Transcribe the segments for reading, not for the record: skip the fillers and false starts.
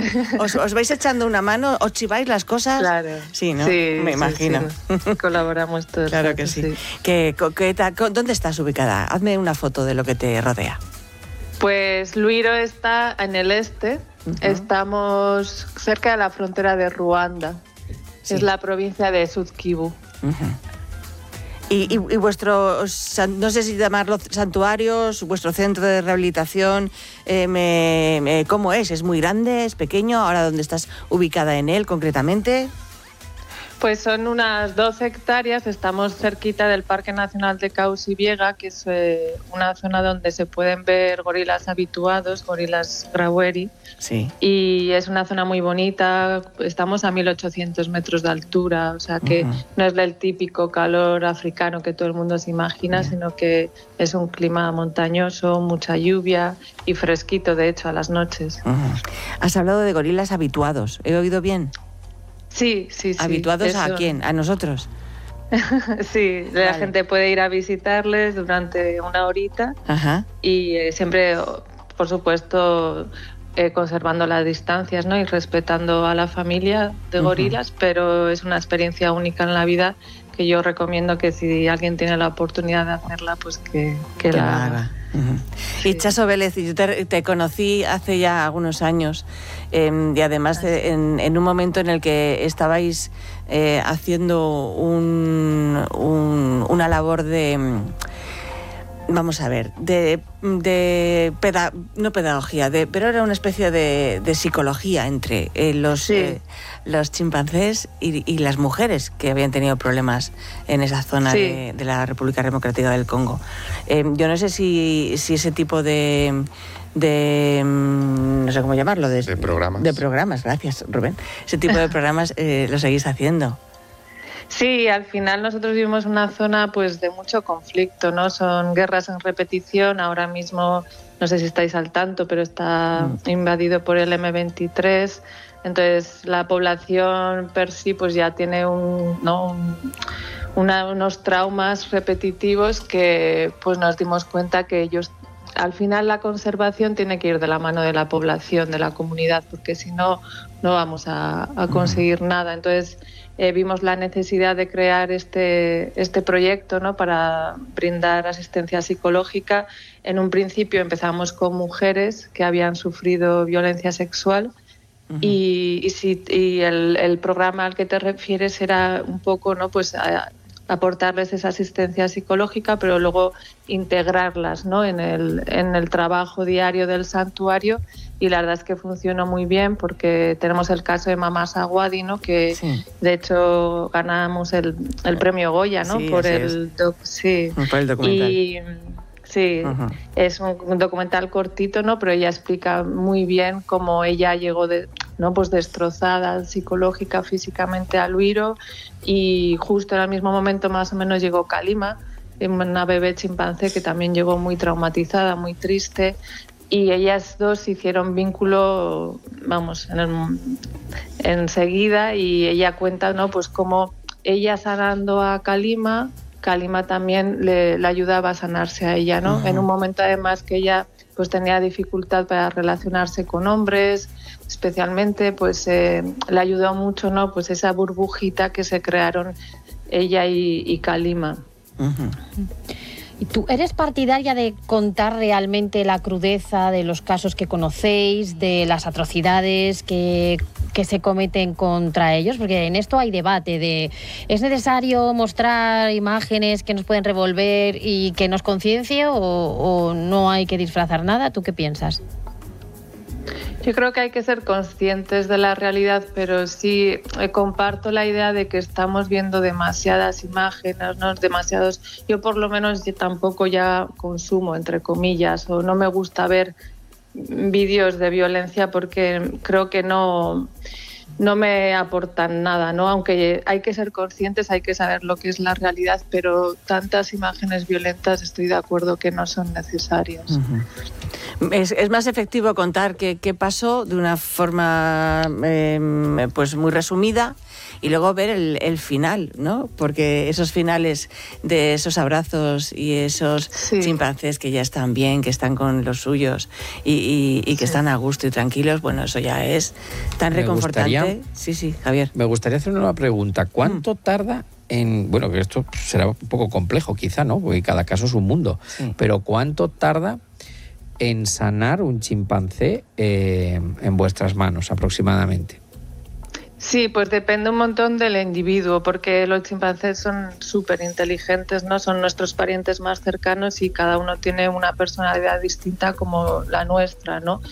os vais echando una mano, os chiváis las cosas. Claro. Sí, ¿no? Sí, me imagino. Sí. Colaboramos todos. Claro que sí. ¿Dónde estás ubicada? Hazme una foto de lo que te rodea. Pues Luiro está en el este. Estamos cerca de la frontera de Ruanda. Sí. Es la provincia de Sud Kivu. Y vuestros, no sé si llamarlo santuarios, vuestro centro de rehabilitación, ¿cómo es? ¿Es muy grande? ¿Es pequeño? ¿Ahora dónde estás ubicada en él concretamente? Pues son unas 12 hectáreas, estamos cerquita del Parque Nacional de Kausi-Biega, que es una zona donde se pueden ver gorilas habituados, gorilas graueri. Sí. Y es una zona muy bonita, estamos a 1800 metros de altura, o sea que no es el típico calor africano que todo el mundo se imagina, sino que es un clima montañoso, mucha lluvia y fresquito, de hecho, a las noches. Has hablado de gorilas habituados, ¿he oído bien? Sí. ¿Habituados eso. ¿A quién? ¿A nosotros? Sí, la gente puede ir a visitarles durante una horita. Y siempre, por supuesto, conservando las distancias, ¿no? Y respetando a la familia de gorilas, pero es una experiencia única en la vida que yo recomiendo que si alguien tiene la oportunidad de hacerla, pues que la haga. Sí. Y Chaso Vélez, yo te conocí hace ya algunos años y además en un momento en el que estabais haciendo una labor de... Vamos a ver, no pedagogía, pero era una especie de psicología entre los chimpancés y las mujeres que habían tenido problemas en esa zona de la República Democrática del Congo. Yo no sé si ese tipo de no sé cómo llamarlo, de programas. De programas, gracias, Rubén. Ese tipo de programas lo seguís haciendo. Sí, al final nosotros vivimos una zona pues de mucho conflicto, ¿no? Son guerras en repetición. Ahora mismo, no sé si estáis al tanto, pero está invadido por el M23. Entonces la población per sí pues ya tiene unos traumas repetitivos que pues nos dimos cuenta que ellos, al final la conservación tiene que ir de la mano de la población, de la comunidad, porque si no, no vamos a conseguir nada. Entonces vimos la necesidad de crear este proyecto, ¿no? Para brindar asistencia psicológica. En un principio empezamos con mujeres que habían sufrido violencia sexual y el programa al que te refieres era un poco, ¿no? Pues aportarles esa asistencia psicológica, pero luego integrarlas, ¿no? en el trabajo diario del santuario, y la verdad es que funcionó muy bien porque tenemos el caso de Mamá Sawadi, ¿no? Que de hecho ganamos el premio Goya, ¿no? Por el documental. Sí, es un documental cortito, ¿no? Pero ella explica muy bien cómo ella llegó pues destrozada psicológica, físicamente a Luiro, y justo en el mismo momento más o menos llegó Kalima, una bebé chimpancé que también llegó muy traumatizada, muy triste, y ellas dos hicieron vínculo, vamos, enseguida, y ella cuenta, ¿no? Pues cómo ella sanando a Kalima también le ayudaba a sanarse a ella, ¿no? En un momento además que ella pues tenía dificultad para relacionarse con hombres, especialmente pues le ayudó mucho, ¿no? Pues esa burbujita que se crearon ella y Kalima. ¿Y tú eres partidaria de contar realmente la crudeza de los casos que conocéis, de las atrocidades que se cometen contra ellos? Porque en esto hay debate de ¿es necesario mostrar imágenes que nos pueden revolver y que nos conciencie o no hay que disfrazar nada? ¿Tú qué piensas? Yo creo que hay que ser conscientes de la realidad, pero sí comparto la idea de que estamos viendo demasiadas imágenes, ¿no? Yo por lo menos tampoco ya consumo, entre comillas, o no me gusta ver vídeos de violencia porque creo que no no me aportan nada, ¿no? Aunque hay que ser conscientes, hay que saber lo que es la realidad, pero tantas imágenes violentas estoy de acuerdo que no son necesarias. Es más efectivo contar qué pasó de una forma pues muy resumida y luego ver el final, ¿no? Porque esos finales de esos abrazos y esos chimpancés que ya están bien, que están con los suyos y que están a gusto y tranquilos, bueno, eso ya es tan reconfortante. Sí, Javier. Me gustaría hacer una pregunta. ¿Cuánto tarda bueno, que esto será un poco complejo quizá, ¿no? Porque cada caso es un mundo. Sí. Pero ¿cuánto tarda en sanar un chimpancé en vuestras manos aproximadamente? Sí, pues depende un montón del individuo, porque los chimpancés son súper inteligentes, ¿no? Son nuestros parientes más cercanos y cada uno tiene una personalidad distinta como la nuestra, ¿no?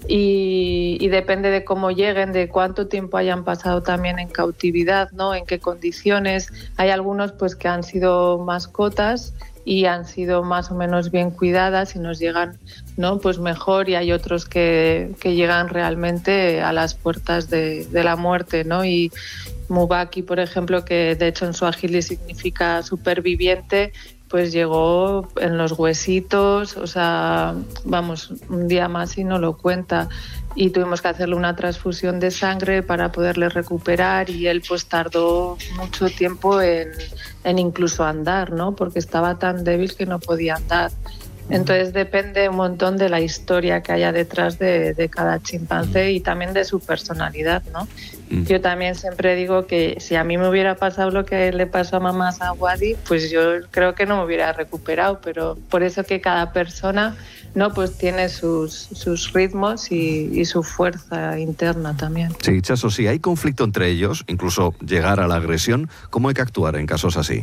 Y depende de cómo lleguen, de cuánto tiempo hayan pasado también en cautividad, ¿no? En qué condiciones. Hay algunos pues que han sido mascotas y han sido más o menos bien cuidadas y nos llegan, ¿no? Pues mejor, y hay otros que llegan realmente a las puertas de la muerte, ¿no? Y Mubaki, por ejemplo, que de hecho en suajili significa superviviente, pues llegó en los huesitos, o sea, vamos, un día más y no lo cuenta. Y tuvimos que hacerle una transfusión de sangre para poderle recuperar y él pues tardó mucho tiempo en incluso andar, ¿no? Porque estaba tan débil que no podía andar. Entonces depende un montón de la historia que haya detrás de cada chimpancé y también de su personalidad, ¿no? Yo también siempre digo que si a mí me hubiera pasado lo que le pasó a mamá Sawadi, pues yo creo que no me hubiera recuperado, pero por eso que cada persona, ¿no? Pues tiene sus ritmos y su fuerza interna también. Sí, Chaso, si hay conflicto entre ellos, incluso llegar a la agresión, ¿cómo hay que actuar en casos así?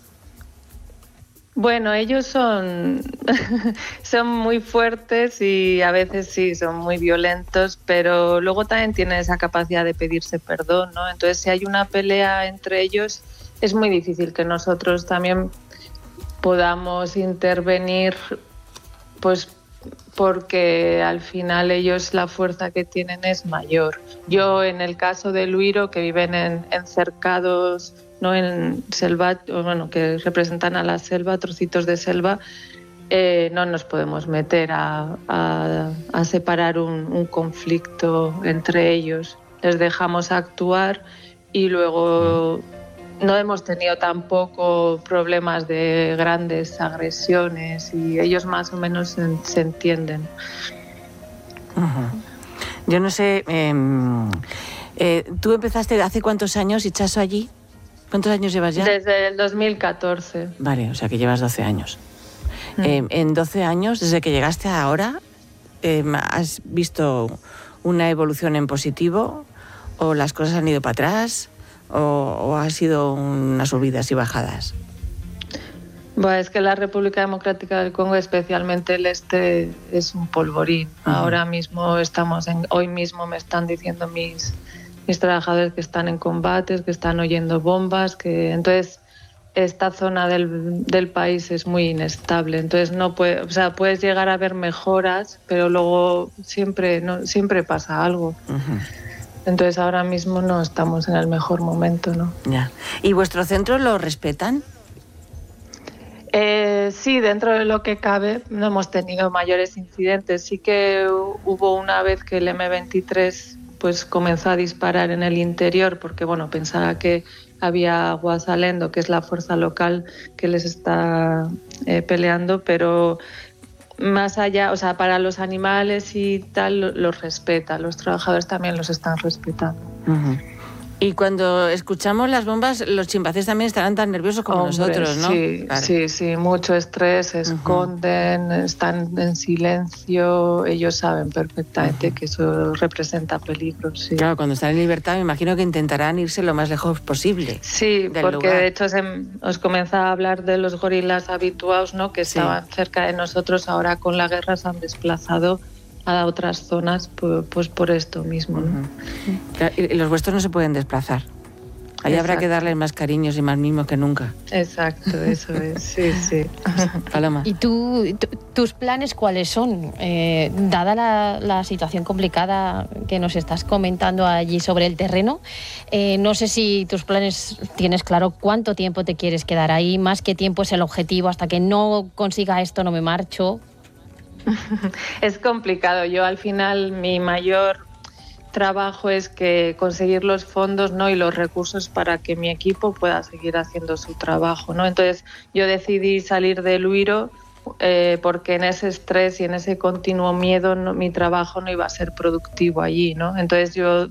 Bueno, ellos son muy fuertes y a veces sí, son muy violentos, pero luego también tienen esa capacidad de pedirse perdón, ¿no? Entonces, si hay una pelea entre ellos, es muy difícil que nosotros también podamos intervenir, pues porque al final ellos la fuerza que tienen es mayor. Yo, en el caso de Luiro, que viven en cercados, ¿no? En selva, bueno, que representan a la selva, trocitos de selva, no nos podemos meter a separar un conflicto entre ellos. Les dejamos actuar y luego no hemos tenido tampoco problemas de grandes agresiones y ellos más o menos se entienden. Yo no sé, ¿tú empezaste hace cuántos años, Itxaso, allí? ¿Cuántos años llevas ya? Desde el 2014. Vale, o sea que llevas 12 años. En 12 años, desde que llegaste a ahora, ¿has visto una evolución en positivo? ¿O las cosas han ido para atrás? ¿O ha sido unas subidas y bajadas? Bueno, es que la República Democrática del Congo, especialmente el este, es un polvorín. Ahora mismo hoy mismo me están diciendo mis trabajadores que están en combates, que están oyendo bombas, entonces esta zona del país es muy inestable. Entonces puedes llegar a ver mejoras, pero luego siempre pasa algo. Entonces ahora mismo no estamos en el mejor momento, ¿no? Ya. ¿Y vuestro centro lo respetan? Sí, dentro de lo que cabe no hemos tenido mayores incidentes. Sí que hubo una vez que el M23 pues comenzó a disparar en el interior porque bueno, pensaba que había Guasalendo, que es la fuerza local que les está peleando, pero más allá, o sea, para los animales y tal los respeta, los trabajadores también los están respetando. Y cuando escuchamos las bombas, los chimpancés también estarán tan nerviosos como nosotros, ¿no? Sí, claro. Sí, mucho estrés, se esconden, están en silencio, ellos saben perfectamente que eso representa peligro. Sí. Claro, cuando están en libertad me imagino que intentarán irse lo más lejos posible. Sí, porque lugar. De hecho os comenzaba a hablar de los gorilas habituados, ¿no? Que estaban cerca de nosotros, ahora con la guerra se han desplazado a otras zonas pues por esto mismo, ¿no? ¿Y los vuestros no se pueden desplazar? Ahí habrá que darle más cariños y más mimos que nunca. Exacto, eso es, sí. Paloma. ¿Y tus planes cuáles son? Dada la situación complicada que nos estás comentando allí sobre el terreno, no sé si tus planes tienes claro cuánto tiempo te quieres quedar ahí, más qué tiempo es el objetivo, hasta que no consiga esto no me marcho. Es complicado. Yo al final mi mayor trabajo es que conseguir los fondos, ¿no?, y los recursos para que mi equipo pueda seguir haciendo su trabajo, ¿no? Entonces yo decidí salir del Uiro porque en ese estrés y en ese continuo miedo mi trabajo no iba a ser productivo allí, ¿no? Entonces yo